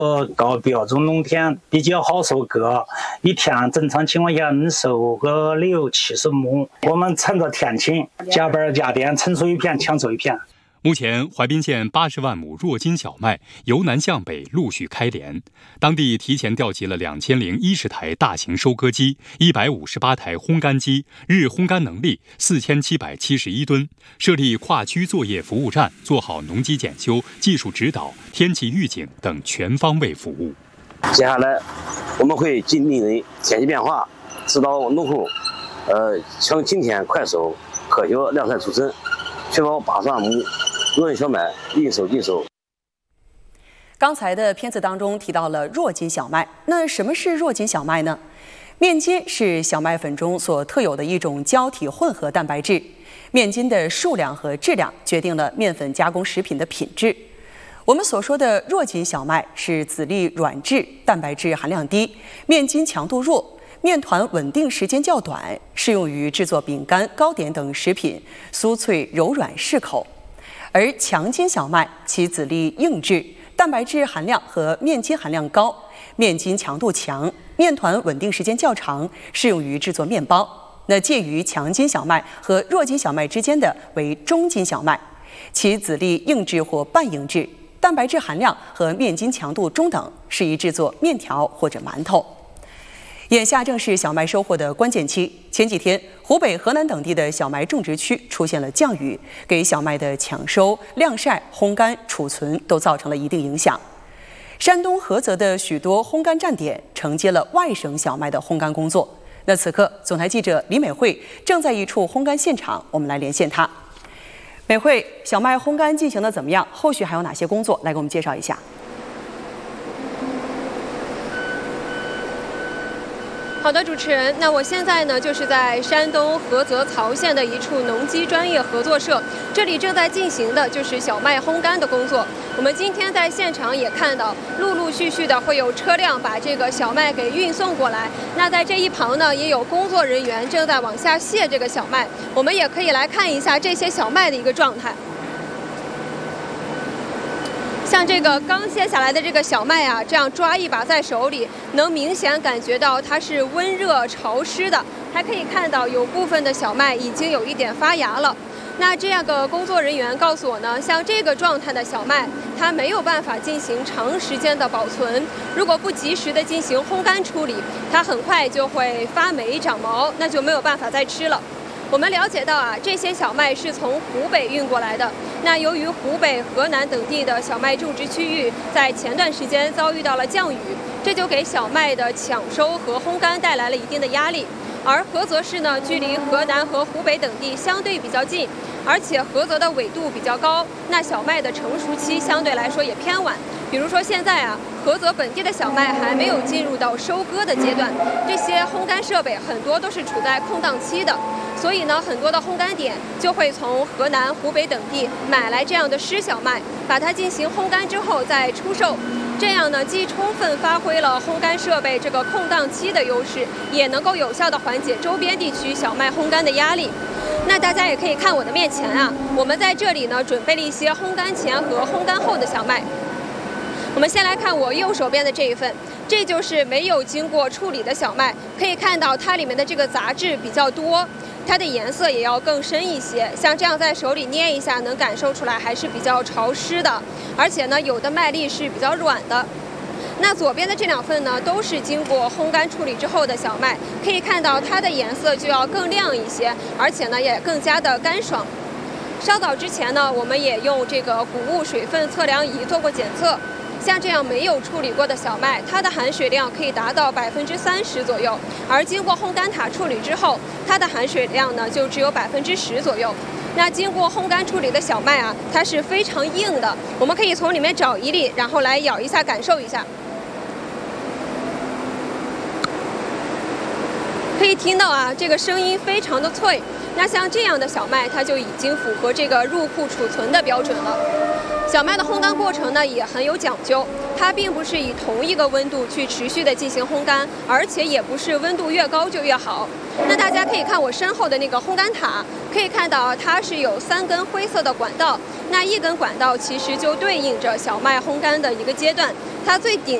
高标准农田比较好收割，一天正常情况下能收个60-70亩。我们趁着天晴，加班加点，成熟一片抢走一片。 目前，怀滨县80万亩弱金小麦由南向北陆续开镰，当地提前调集了2010台大型收割机、158台烘干机，日烘干能力4771吨，设立跨区作业服务站，做好农机检修、技术指导、天气预警等全方位服务。 接下来，我们会紧盯天气变化，指导农户，抢今天快收，科学量产出成，确保80万亩弱金小麦应收尽收。 刚才的片子当中提到了弱金小麦，那什么是弱金小麦呢？面筋是小麦粉中所特有的一种胶体混合蛋白质，面筋的数量和质量决定了面粉加工食品的品质。我们所说的弱筋小麦是籽粒软质，蛋白质含量低，面筋强度弱，面团稳定时间较短，适用于制作饼干、糕点等食品，酥脆柔软适口。而强筋小麦其籽粒硬质，蛋白质含量和面筋含量高，面筋强度强，面团稳定时间较长，适用于制作面包。那介于强筋小麦和弱筋小麦之间的为中筋小麦，其籽粒硬质或半硬质，蛋白质含量和面筋强度中等，适宜制作面条或者馒头。眼下正是小麦收获的关键期，前几天湖北、河南等地的小麦种植区出现了降雨，给小麦的抢收、晾晒、烘干、储存都造成了一定影响。山东菏泽的许多烘干站点承接了外省小麦的烘干工作。那此刻，总台记者李美惠正在一处烘干现场，我们来连线她。美惠，小麦烘干进行的怎么样？后续还有哪些工作？来给我们介绍一下。 好的，主持人，那我现在呢就是在山东菏泽曹县的一处农机专业合作社，这里正在进行的就是小麦烘干的工作。我们今天在现场也看到，陆陆续续的会有车辆把这个小麦给运送过来。那在这一旁呢，也有工作人员正在往下卸这个小麦。我们也可以来看一下这些小麦的一个状态。像这个刚卸下来的这个小麦啊，这样抓一把在手里，能明显感觉到它是温热潮湿的，还可以看到有部分的小麦已经有一点发芽了。那这样的工作人员告诉我呢，像这个状态的小麦，它没有办法进行长时间的保存，如果不及时的进行烘干处理，它很快就会发霉长毛，那就没有办法再吃了。我们了解到啊，这些小麦是从湖北运过来的。那由于湖北、河南等地的小麦种植区域在前段时间遭遇到了降雨，这就给小麦的抢收和烘干带来了一定的压力。而菏泽市呢，距离河南和湖北等地相对比较近，而且菏泽的纬度比较高，那小麦的成熟期相对来说也偏晚。比如说现在啊，菏泽本地的小麦还没有进入到收割的阶段，这些烘干设备很多都是处在空档期的。所以呢，很多的烘干点就会从河南、湖北等地买来这样的湿小麦，把它进行烘干之后再出售。这样呢，既充分发挥了烘干设备这个空档期的优势，也能够有效地缓解周边地区小麦烘干的压力。那大家也可以看我的面前啊，我们在这里呢准备了一些烘干前和烘干后的小麦。我们先来看我右手边的这一份，这就是没有经过处理的小麦，可以看到它里面的这个杂质比较多。它的颜色也要更深一些，像这样在手里捏一下，能感受出来还是比较潮湿的，而且呢，有的麦粒是比较软的。那左边的这两份呢，都是经过烘干处理之后的小麦，可以看到它的颜色就要更亮一些，而且呢，也更加的干爽。稍早之前呢，我们也用这个谷物水分测量仪做过检测。像这样没有处理过的小麦，它的含水量可以达到30%左右，而经过烘干塔处理之后，它的含水量呢就只有10%左右。那经过烘干处理的小麦啊，它是非常硬的，我们可以从里面找一粒，然后来咬一下，感受一下。可以听到啊，这个声音非常的脆。那像这样的小麦，它就已经符合这个入库储存的标准了。小麦的烘干过程呢也很有讲究，它并不是以同一个温度去持续的进行烘干，而且也不是温度越高就越好。那大家可以看我身后的那个烘干塔，可以看到它是有3根灰色的管道，那一根管道其实就对应着小麦烘干的一个阶段。 它最顶